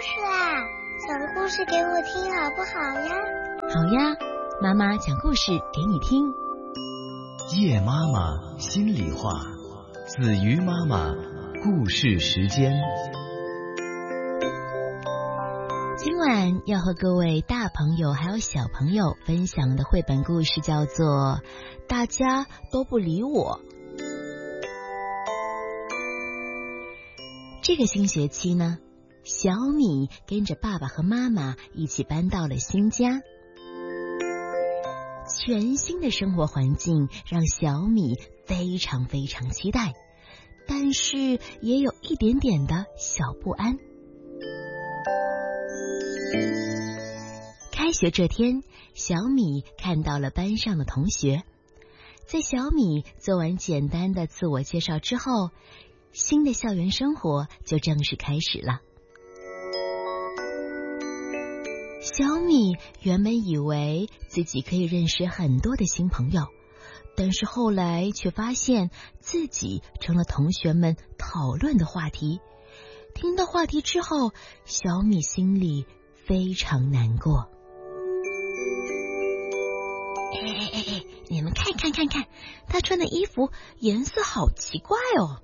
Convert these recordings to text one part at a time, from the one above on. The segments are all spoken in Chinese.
事啦，讲故事给我听好不好呀？ 好呀，妈妈讲故事给你听。 叶妈妈心里话，子瑜妈妈故事时间。 今晚要和各位大朋友还有小朋友分享的绘本故事叫做《大家都不理我》。这个新学期呢，小米跟着爸爸和妈妈一起搬到了新家。全新的生活环境让小米非常期待，但是也有一点点的小不安。开学这天，小米看到了班上的同学。在小米做完简单的自我介绍之后，新的校园生活就正式开始了。小米原本以为自己可以认识很多的新朋友，但是后来却发现自己成了同学们讨论的话题。听到话题之后，小米心里非常难过。你们看，他穿的衣服颜色好奇怪哦。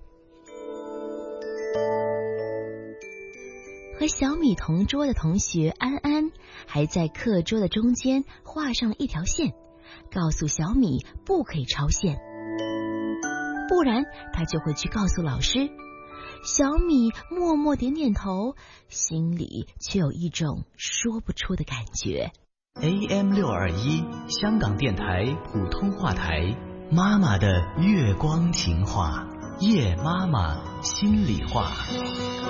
和小米同桌的同学安安还在课桌的中间画上了一条线，告诉小米不可以超线，不然他就会去告诉老师。小米默默点头，心里却有一种说不出的感觉。 AM621 香港电台普通话台，妈妈的月光情话，叶妈妈心里话。